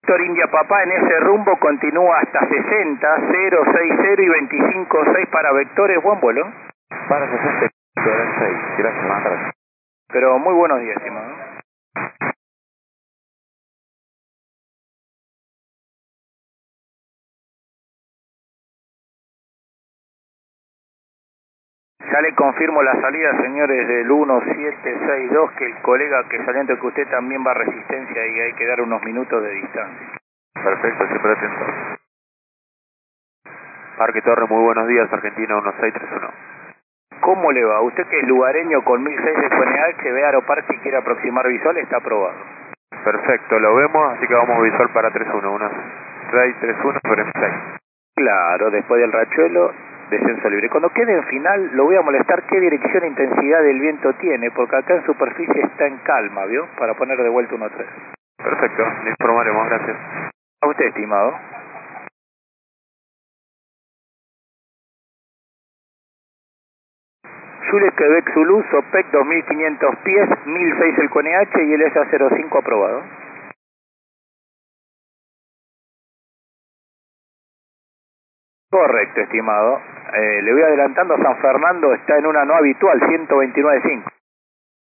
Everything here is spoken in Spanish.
Víctor India Papá en ese rumbo continúa hasta 60, 0, 6, 0 y 25, 6 para vectores, buen vuelo. Para 60, 6, gracias, buenas tardes. Pero muy buenos días, estimado. Ya le confirmo la salida, señores, del 1762, que el colega que salió antes que usted también va a resistencia y hay que dar unos minutos de distancia. Perfecto, siempre atento. Parque Torre, muy buenos días, Argentina 1631. ¿Cómo le va? Usted que es lugareño con 1006 de QNH, ve Aeropark si quiere aproximar visual, está aprobado. Perfecto, lo vemos, así que vamos visual para 31, unos 631 sobre 6. Claro, después del rachuelo, descenso libre. Cuando quede en final, lo voy a molestar qué dirección e intensidad del viento tiene, porque acá en superficie está en calma, ¿vio? Para poner de vuelta 1-3. Perfecto, le informaremos, gracias. A usted, estimado. Jules Quebec Zulu, Sopec 2500 pies, 1006 el QNH y el SA05 aprobado. Correcto, estimado. Le voy adelantando, San Fernando está en una no habitual, 129.5.